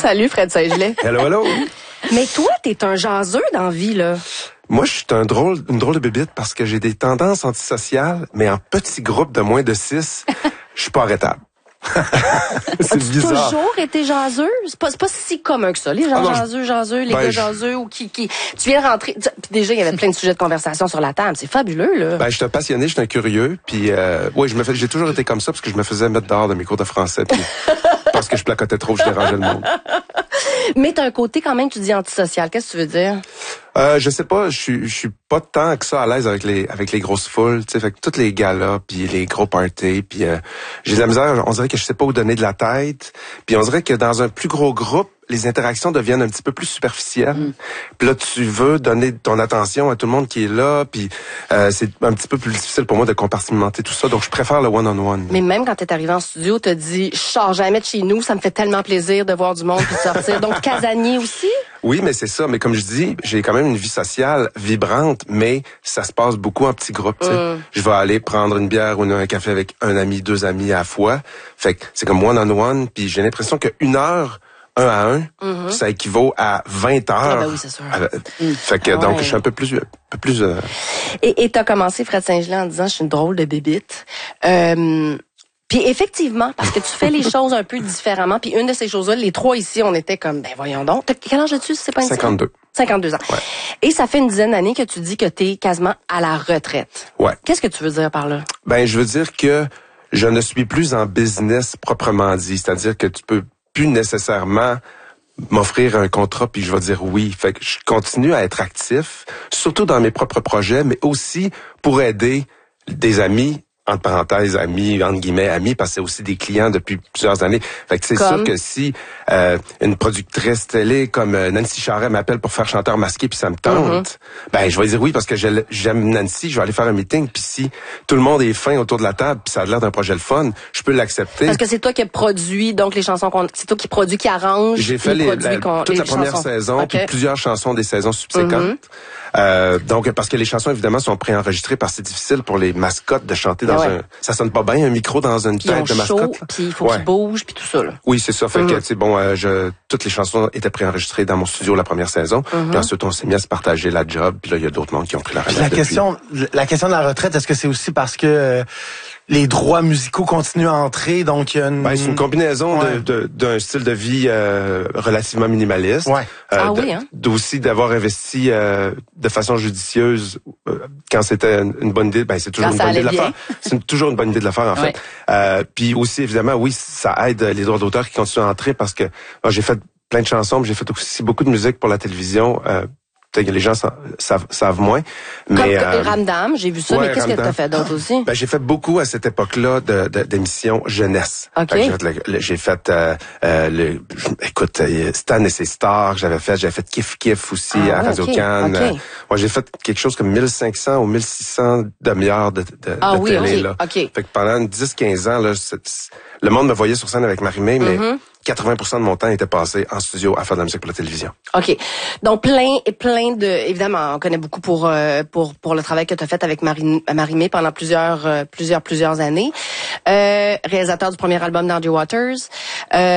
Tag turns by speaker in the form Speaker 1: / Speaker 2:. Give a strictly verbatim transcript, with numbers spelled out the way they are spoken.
Speaker 1: Salut Fred Saint-Gelais.
Speaker 2: Hello, hello.
Speaker 1: Mais toi, t'es un jaseux dans la vie, là.
Speaker 2: Moi, je suis un drôle, une drôle de bébite parce que j'ai des tendances antisociales, mais en petits groupes de moins de six, je suis pas arrêtable. C'est
Speaker 1: As-tu
Speaker 2: bizarre.
Speaker 1: toujours été jaseux? C'est pas, c'est pas si commun que ça. Les gens
Speaker 2: Ah non,
Speaker 1: jaseux, jaseux, les
Speaker 2: ben,
Speaker 1: gars
Speaker 2: je-
Speaker 1: jaseux ou qui, qui, tu viens rentrer. Puis déjà, il y avait plein de sujets de conversation sur la table. C'est fabuleux, là.
Speaker 2: Ben, je suis un passionné, je suis un curieux, puis euh, ouais, je me fais, j'ai toujours été comme ça parce que je me faisais mettre dehors de mes cours de français, puis parce que je placotais trop, je dérangeais le monde.
Speaker 1: Mais t'as un côté quand même, tu dis antisocial. Qu'est-ce que tu veux dire?
Speaker 2: Euh, je sais pas, je suis, je suis pas tant que ça à l'aise avec les, avec les grosses foules, tu sais, fait que toutes les galas, puis les gros parties, puis euh, j'ai de la misère, on dirait que je sais pas où donner de la tête, puis on dirait que dans un plus gros groupe, les interactions deviennent un petit peu plus superficielles. Mm. Puis là, tu veux donner ton attention à tout le monde qui est là, puis euh, c'est un petit peu plus difficile pour moi de compartimenter tout ça, donc je préfère le one-on-one.
Speaker 1: Mais même quand t'es arrivé en studio, t'as dit, je sors jamais de chez nous, ça me fait tellement plaisir de voir du monde puis de sortir. Donc, casanier aussi?
Speaker 2: Oui, mais c'est ça. Mais comme je dis, j'ai quand même une vie sociale vibrante, mais ça se passe beaucoup en petits groupes. tu sais.
Speaker 1: Mm.
Speaker 2: Je vais aller prendre une bière ou un café avec un ami, deux amis à la fois. Fait que c'est comme one-on-one, puis j'ai l'impression qu'une heure, un à un, mm-hmm. ça équivaut à vingt heures.
Speaker 1: Ah ben oui, c'est sûr.
Speaker 2: À, mm. Fait que
Speaker 1: ah
Speaker 2: donc,
Speaker 1: ouais.
Speaker 2: je suis un peu plus... Un peu plus euh...
Speaker 1: Et t'as commencé, Fred Saint-Gelais, en disant, je suis une drôle de bébite. Euh... Puis effectivement, parce que tu fais les choses un peu différemment. Puis une de ces choses-là, les trois ici, on était comme, ben voyons donc. T'as quel âge as-tu, si c'est pas une
Speaker 2: cinquante-deux.
Speaker 1: cinquante-deux ans.
Speaker 2: Ouais.
Speaker 1: Et ça fait une dizaine d'années que tu dis que t'es quasiment à la retraite.
Speaker 2: Ouais.
Speaker 1: Qu'est-ce que tu veux dire par là?
Speaker 2: Ben, je veux dire que je ne suis plus en business proprement dit. C'est-à-dire que tu peux plus nécessairement m'offrir un contrat puis je vais dire oui. Fait que je continue à être actif, surtout dans mes propres projets, mais aussi pour aider des amis, entre parenthèses, amis, entre guillemets, amis, parce que c'est aussi des clients depuis plusieurs années. Fait que c'est
Speaker 1: Comme?
Speaker 2: sûr que si euh, une productrice télé comme euh, Nancy Charret m'appelle pour faire chanteur masqué puis ça me tente, mm-hmm. ben je vais dire oui parce que je, j'aime Nancy, je vais aller faire un meeting puis si tout le monde est fin autour de la table puis ça a l'air d'un projet le fun, je peux l'accepter.
Speaker 1: Parce que c'est toi qui as produit donc les chansons qu'on, c'est toi qui produit, qui arrange.
Speaker 2: J'ai fait les, la, toute
Speaker 1: les
Speaker 2: la première
Speaker 1: chansons.
Speaker 2: saison
Speaker 1: Okay.
Speaker 2: puis plusieurs chansons des saisons subséquentes. Mm-hmm. Euh, donc parce que les chansons évidemment sont préenregistrées parce que c'est difficile pour les mascottes de chanter dans ouais. un ça sonne pas bien un micro dans une
Speaker 1: puis
Speaker 2: tête de mascotte.
Speaker 1: Puis il faut
Speaker 2: ouais.
Speaker 1: qu'ils bougent puis tout ça là.
Speaker 2: Oui, c'est ça. Fait
Speaker 1: mm-hmm.
Speaker 2: que c'est bon euh, je toutes les chansons étaient préenregistrées dans mon studio la première saison. Mm-hmm. Puis ensuite on s'est mis à se partager la job puis là il y a d'autres mondes qui ont pris la relève.
Speaker 3: La
Speaker 2: depuis.
Speaker 3: question la question de la retraite, est-ce que c'est aussi parce que euh, les droits musicaux continuent à entrer, donc il y a une...
Speaker 2: Ben, c'est une combinaison
Speaker 3: ouais.
Speaker 2: de, de, d'un style de vie euh, relativement minimaliste.
Speaker 3: Ouais.
Speaker 2: Euh,
Speaker 1: ah
Speaker 2: de,
Speaker 1: oui, hein?
Speaker 2: D'aussi d'avoir investi euh, de façon judicieuse euh, quand c'était une bonne idée. Ben, c'est toujours
Speaker 1: quand
Speaker 2: une bonne idée de
Speaker 1: bien.
Speaker 2: la faire. C'est une, toujours une bonne idée de la faire, en
Speaker 1: ouais.
Speaker 2: fait. Euh, puis aussi, évidemment, oui, ça aide les droits d'auteur qui continuent à entrer parce que ben, j'ai fait plein de chansons, mais j'ai fait aussi beaucoup de musique pour la télévision. Euh, Peut-être que les gens savent, savent moins. Mais,
Speaker 1: Comme
Speaker 2: euh,
Speaker 1: Ramdam, j'ai vu ça,
Speaker 2: ouais,
Speaker 1: mais qu'est-ce
Speaker 2: Ramdam.
Speaker 1: que tu as fait d'autre aussi?
Speaker 2: Ben, j'ai fait beaucoup à cette époque-là de, de, d'émissions jeunesse.
Speaker 1: Okay.
Speaker 2: J'ai fait, le, le, j'ai fait euh, euh, le, écoute, Stan et ses stars, j'avais fait, j'avais fait Kif Kif aussi
Speaker 1: ah,
Speaker 2: à
Speaker 1: ouais,
Speaker 2: Radio-Can.
Speaker 1: Okay. Okay.
Speaker 2: Moi, j'ai fait quelque chose comme mille cinq cents ou mille six cents demi-heures de, de,
Speaker 1: ah,
Speaker 2: de
Speaker 1: oui,
Speaker 2: télé.
Speaker 1: okay.
Speaker 2: Là.
Speaker 1: Okay.
Speaker 2: Fait que pendant dix quinze ans, là, c'est, le monde me voyait sur scène avec Marie-Mé, mais mm-hmm. quatre-vingts pour cent de mon temps était passé en studio à faire de la musique pour la télévision.
Speaker 1: OK. Donc, plein et plein de... Évidemment, on connaît beaucoup pour euh, pour pour le travail que tu as fait avec Marie, Marie-Mé pendant plusieurs, euh, plusieurs, plusieurs années. Euh, réalisateur du premier album d'Andrew Waters. Euh,